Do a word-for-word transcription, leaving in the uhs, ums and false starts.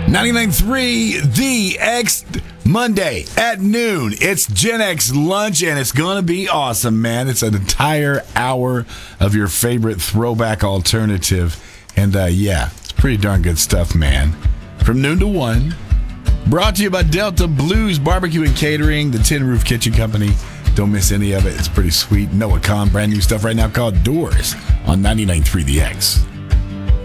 ninety-nine point three The X, Monday at noon. It's Gen X lunch, and it's going to be awesome, man. It's an entire hour of your favorite throwback alternative. And, uh, yeah, it's pretty darn good stuff, man. From noon to one. Brought to you by Delta Blues Barbecue and Catering, the Tin Roof Kitchen Company. Don't miss any of it. It's pretty sweet. Noah Khan, brand new stuff right now called Doors on ninety-nine point three The X.